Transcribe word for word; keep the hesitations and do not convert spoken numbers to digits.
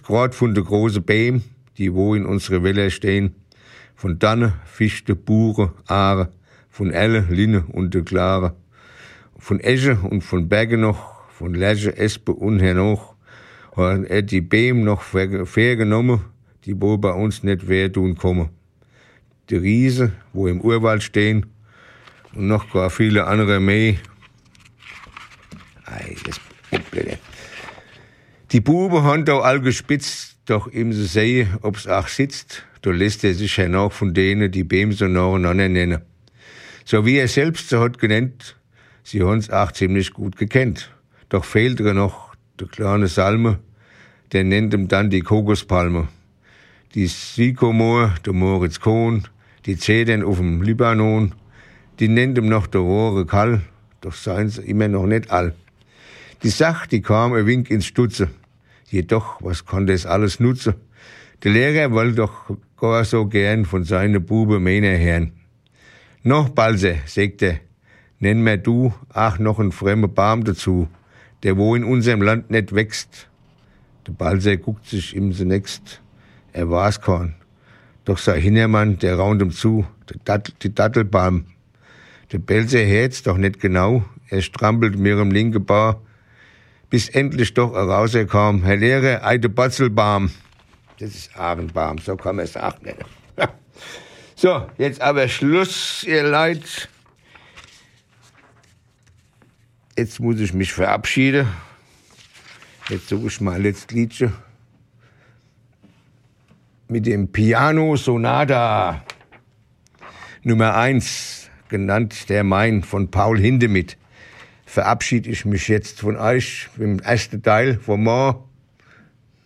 grad von de großen Bäumen, die wo in unsere Wälder stehen, von Tanne, Fichte, Buche, Aare, von Elle, Linne und de Klare, von Esche und von Berge noch, von Lerche, Espe und hernach, hat er die Bäume noch fair genommen, die wohl bei uns nicht wehtun kommen. Die Riese, wo im Urwald stehen, und noch gar viele andere mehr. Ei, das Blöde. Die Buben haben da all gespitzt, doch im sie sehen, ob's auch sitzt, da lässt er sich hernach von denen, die Bäume so nacheinander nennen. So wie er selbst so hat genannt, sie haben's auch ziemlich gut gekannt. Doch fehlt er noch der kleine Salme, der nennt ihm dann die Kokospalme. Die Sykomor, der Moritz Kohn, die Zedern auf dem Libanon, die nennt ihm noch der rohre Kall, doch seien sie immer noch nicht all. Die Sach, die kam ein Wink ins Stutze, jedoch, was konnte es alles nutzen? Der Lehrer wollte doch gar so gern von seinen Buben mehr hören. Noch Balse, sagt er, nenn mir du, ach noch ein fremder Baum dazu, der wo in unserem Land nicht wächst. Der Balser guckt sich ihm zunächst, er war's kein. Doch sein Hintermann, der raunt ihm zu, der Dattel, die Dattelbaum. Der Belser hört's doch nicht genau, er strampelt mir im linken Bar, bis endlich doch herauskam, Herr Lehrer, eide Batzelbaum. Das ist Ahrenbaum, so kann man es auch nennen. So, jetzt aber Schluss, ihr Leid. Jetzt muss ich mich verabschieden. Jetzt suche ich mal letztes Liedchen. Mit dem Piano Sonata Nummer eins, genannt der Main von Paul Hindemith, verabschiede ich mich jetzt von euch mit dem ersten Teil von morgen.